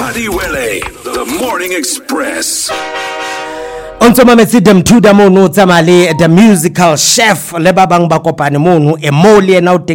Hadiwele, the Morning Express. On tsoma metsi dem thuda mono tsamale the musical chef le ba bang ba kopane mono e mo le ena o